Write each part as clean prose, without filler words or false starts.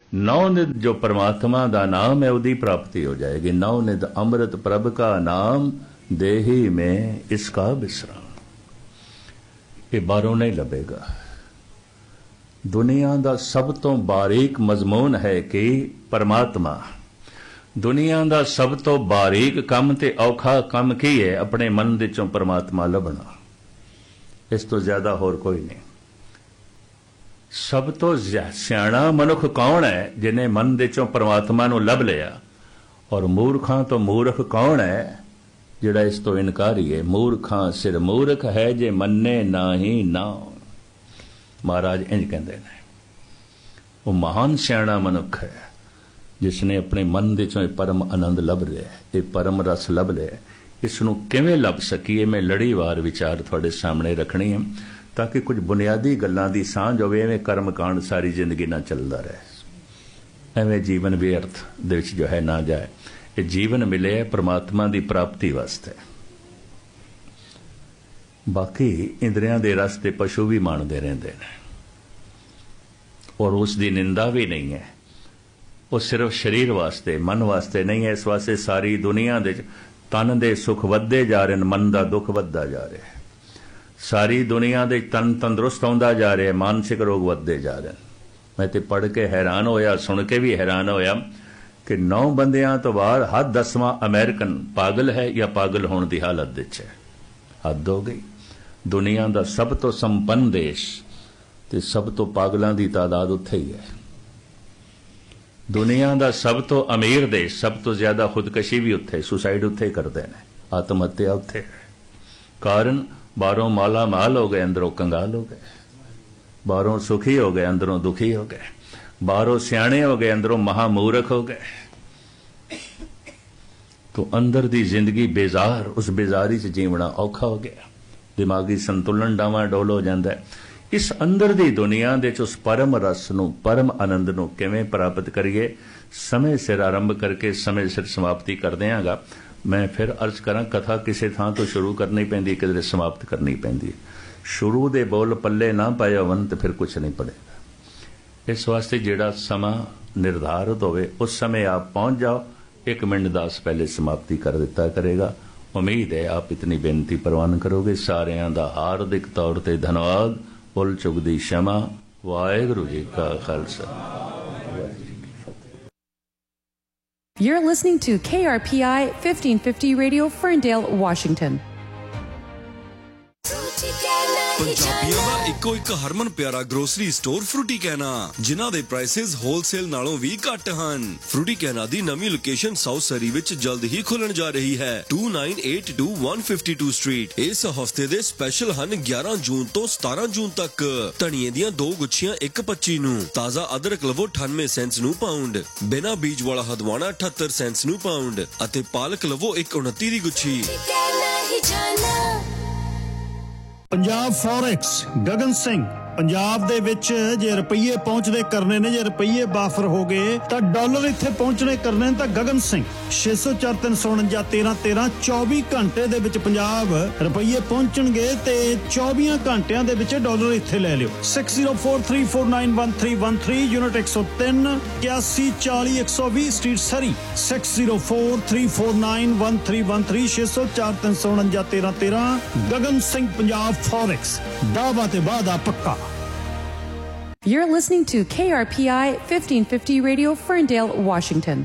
नौ निध जो परमात्मा दा नाम है उदी प्राप्ति हो जाएगी। नौ निध अमृत प्रभ का नाम देही में इसका विश्राम। ये बारों नहीं लभेगा। दुनिया दा सब तो बारीक मजमून है कि परमात्मा। दुनिया दा सब तो बारीक काम ते औखा काम की है अपने मन दे चों परमात्मा लभना। इस तो ज्यादा होर कोई नहीं। सब तो सियाणा मनुख कौन है जिन्हें मन दे चों परमात्मा नूं लभ लिया, और मूर्खां तो मूर्ख कौन है जिहड़ा इस तो इनकारी है। मूर्खां सिर मूर्ख है जे मन्ने नाही नाम। महाराज इंज कहंदे ने वो महान सियाणा मनुख है जिसने अपने मन दे चों परम आनंद लभ लिया, ये परम रस लभ लिया। इसनूं किवें लभ सकीए मैं लड़ीवार विचार तुहाडे सामने रखनी है ताकि कुछ बुनियादी गल्लां दी सांझ होवे। एवें कर्म कांड सारी जिंदगी ना चलदा रहे, एवें जीवन व्यर्थ दे विच जो है ना जाए। ये जीवन मिले परमात्मा दी प्राप्ति वास्ते। बाकी इंद्रियां दे रस ते पशु भी माणदे रहिंदे ने और उस दी निंदा भी नहीं है। वो सिर्फ शरीर वास्ते मन वास्ते नहीं है। इस वास्ते सारी दुनिया दे तन दे सुख वधदे जा रहे, मन दा दुख वधदा जा रहा है। सारी दुनिया दे तन तंदुरुस्त होंदा जा रहा है, मानसिक रोग वधदे जा रहे हैं। मैं तो पढ़ के हैरान होया, सुन के भी हैरान होया कि 9 बंदियां तो बाद हर 10वां अमेरिकन पागल है या पागल होने की हालत विच है। हद हो गई। दुनिया का सब तो संपन्न देश ते सब तो पागलों की तादाद उत्थे ही है। दुनिया का सब तो अमीर देश, सब तो ज्यादा खुदकशी भी उत्थे, सुसाइड उत्थे करते हैं, आत्महत्या उत्थे है। कारण बाहरों माला माल हो गए, अंदरों कंगाल हो गए। बाहरों सुखी हो गए, अंदरों दुखी हो गए। बाहरों सियाणे हो गए, अंदरों महामूर्ख हो गए। तो अंदर दी जिंदगी बेजार, उस बेजारी च जीवना औखा हो गया। दिमागी संतुलन डावा डोल हो जाता है। इस अंदर दी दुनिया दे उस परम रस नूं, परम आनंद नूं किवें प्राप्त करिए, समय सिर आरंभ करके समय सिर समाप्ति कर देंगा। मैं फिर अर्ज करा, कथा किसी थां तो शुरू करनी पैंदी, किधरे समाप्त करनी पैंदी। शुरू दे बोल पल्ले ना पाए होवन तो फिर कुछ नहीं पड़ेगा। इस वास्ते जिहड़ा समा निर्धारित होवे उस समय आप पहुंच जाओ। 1 मिनट 10 पहले समाप्ति कर दिता करेगा। उम्मीद है आप इतनी बेनती परवान करोगे। सारियां दा हार्दिक तौर ते धन्यवाद। भुल चुक दी क्षमा। वाहिगुरू जी का Khalsa. You're listening to KRPI 1550 Radio, Ferndale, Washington. पंजाबियों का इको एक हरमन प्यारा ग्रोसरी स्टोर फ्रूटी कहना, जिन्हां दे प्राइसेस होलसेल नालों भी घट हन। फ्रूटी कहना दी नवी लोकेशन साउथ सरी विच जल्द ही खुलण जा रही है। 2982 152 स्ट्रीट। इस हफ्ते दे स्पेशल हन 11 जून तो 17 जून तक। धनिए दियां 2 गुच्छियां 1.25 नूं, ताजा अदरक लवो 98 सेंट्स नूं पाउंड, बिना बीज वाला हदवाना 78 सेंट्स नूं पाउंड अते पालक लवो 129 दी गुच्छी। पंजाब फॉरेक्स गगन सिंह। पंजाब दे विच जे रुपये पहुंचदे करने ने, जे रुपये बाफर हो गए तो डॉलर इत्थे पहुंचने करने तो गगन सिंह 604 349 13 13 24 घंटे दे विच पंजाब रुपये पहुंचणगे ते 24 घंटियां दे विच डॉलर इत्थे ले लियो। 6043491313 यूनिट 103 81 40 120 स्ट्रीट सरी। 6043491313 604 349 13 13 गगन सिंह पंजाब फॉरेक्स। दावा ते वादा पक्का। You're listening to KRPI 1550 Radio, Ferndale, Washington.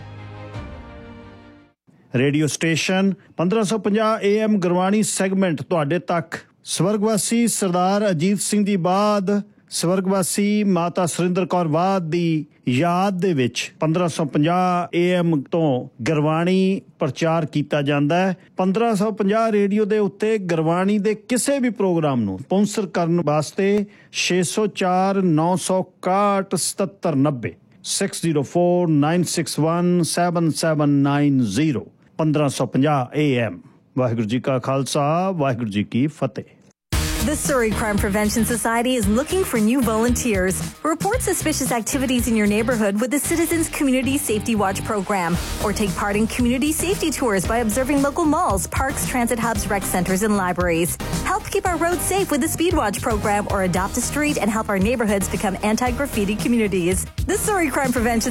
Radio station 1550 AM Gurbani segment तुहाडे तक। स्वर्गवासी सरदार अजीत सिंह दी बाद स्वर्गवासी माता सुरिंदर कौर वाद दी याद दे विच 1550 AM तो गुरबाणी प्रचार किया जाता है। 1550 रेडियो दे उत्ते गुरबाणी दे किसी भी प्रोग्राम नूं स्पॉन्सर करने वास्ते 604 961 7790 6049617790 1550 AM। वाहिगुरू जी का खालसा, वाहिगुरू जी की फतेह। The Surrey Crime Prevention Society is looking for new volunteers. Report suspicious activities in your neighborhood with the Citizens Community Safety Watch program, or take part in community safety tours by observing local malls, parks, transit hubs, rec centers, and libraries. Help keep our roads safe with the Speed Watch program, or adopt a street and help our neighborhoods become anti-graffiti communities. The Surrey Crime Prevention